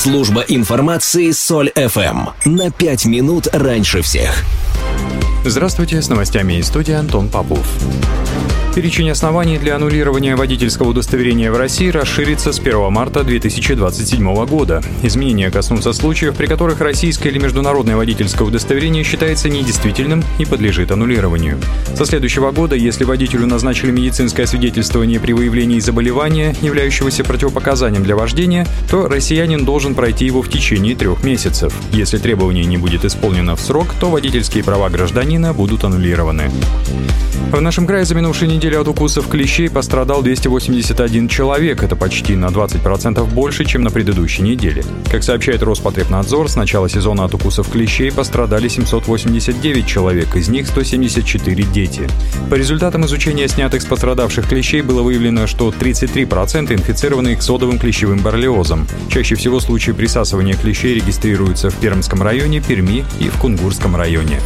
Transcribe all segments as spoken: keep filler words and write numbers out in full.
Служба информации Соль эф эм. На пять минут раньше всех. Здравствуйте, с новостями из студии Антон Попов. Перечень оснований для аннулирования водительского удостоверения в России расширится с первого марта две тысячи двадцать седьмого года. Изменения коснутся случаев, при которых российское или международное водительское удостоверение считается недействительным и подлежит аннулированию. Со следующего года, если водителю назначили медицинское освидетельствование при выявлении заболевания, являющегося противопоказанием для вождения, то россиянин должен пройти его в течение трех месяцев. Если требование не будет исполнено в срок, то водительские права гражданина будут аннулированы. В нашем крае за минувшую неделю от укусов клещей пострадал двести восемьдесят один человек. Это почти на двадцать процентов больше, чем на предыдущей неделе. Как сообщает Роспотребнадзор, с начала сезона от укусов клещей пострадали семьсот восемьдесят девять человек, из них сто семьдесят четыре дети. По результатам изучения снятых с пострадавших клещей было выявлено, что тридцать три процента инфицированы иксодовым клещевым боррелиозом. Чаще всего случаи присасывания клещей регистрируются в Пермском районе, Перми и в Кунгурском районе.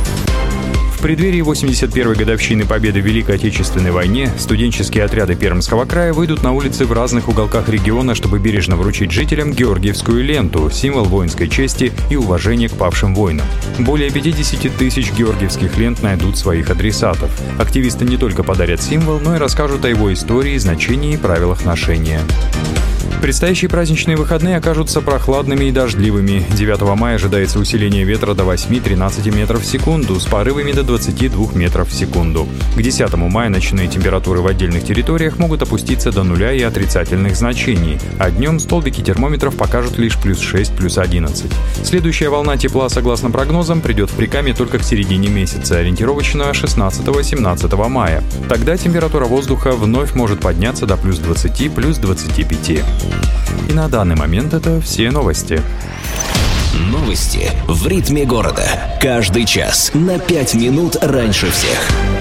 В преддверии восемьдесят первой годовщины победы в Великой Отечественной войне студенческие отряды Пермского края выйдут на улицы в разных уголках региона, чтобы бережно вручить жителям Георгиевскую ленту, символ воинской чести и уважения к павшим воинам. Более пятьдесят тысяч георгиевских лент найдут своих адресатов. Активисты не только подарят символ, но и расскажут о его истории, значении и правилах ношения. Предстоящие праздничные выходные окажутся прохладными и дождливыми. девятого мая ожидается усиление ветра до восемь-тринадцать метров в секунду с порывами до двадцати двух метров в секунду. К десятому мая ночные температуры в отдельных территориях могут опуститься до нуля и отрицательных значений, а днем столбики термометров покажут лишь плюс шесть, плюс одиннадцать. Следующая волна тепла, согласно прогнозам, придет в Прикамье только к середине месяца, ориентировочно шестнадцатого-семнадцатого мая. Тогда температура воздуха вновь может подняться до плюс двадцати, плюс двадцати пяти. И на данный момент это все новости. Новости в ритме города. Каждый час на пять минут раньше всех.